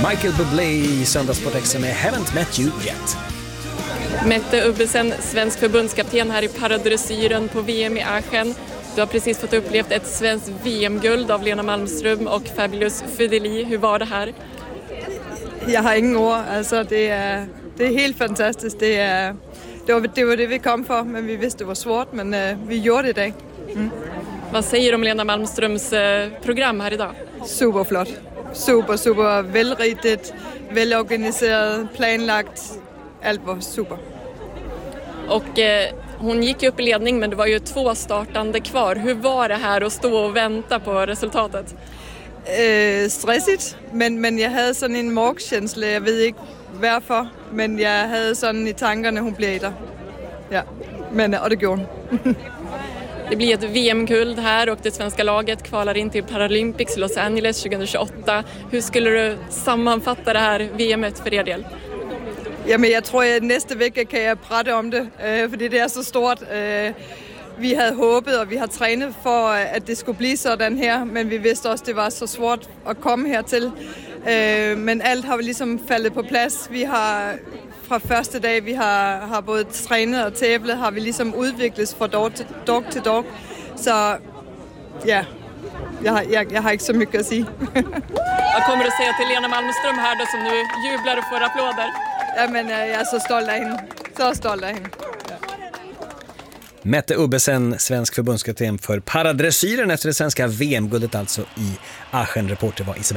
Michael Bublé i Söndagssport Extra med Haven't Met You Yet. Mette Ubbesen, svensk förbundskapten här i paradressyren på VM i Aachen. Du har precis fått upplevt ett svenskt VM-guld av Lena Malmström och Fabulous Fideli. Hur var det här? Jag har ingen ord. Alltså, det är helt fantastiskt. Det var det vi kom för, men vi visste det var svårt, men vi gjorde det idag. Vad säger du om Lena Malmströms program här idag? Superflott. Super välritigt, välorganiserat, planlagt. Allt var super. Och hon gick upp i ledning, men det var ju 2 startande kvar. Hur var det här att stå och vänta på resultatet? Stressigt, men jag hade sån en magkänsla, jag vet inte varför, men jag hade sån i tankarna hon blev där. Ja, men och det går. Det blir ett VM-guld här och det svenska laget kvalar in till Paralympics Los Angeles 2028. Hur skulle du sammanfatta det här VMet för er del? Ja, men jag tror att nästa vecka kan jag prata om det, för det är så stort. Vi hade hoppet och vi har tränat för att det skulle bli sådan här, men vi visste också att det var så svårt att komma här till. Men allt har liksom fallit på plats. Vi har från första dag vi har både tränat och tävlat har vi liksom utvecklats från dag till dag. Så ja, jag har inte så mycket att säga. Vad kommer du säga till Lena Malmström här då, som nu jublar och får applåder? Ja, men jag är så stolt av henne. Så stolt av henne. Mette Ubbesen, svensk förbundskapten för paradressyren efter det svenska VM-guldet alltså i Aachen. Reporter var Isabel.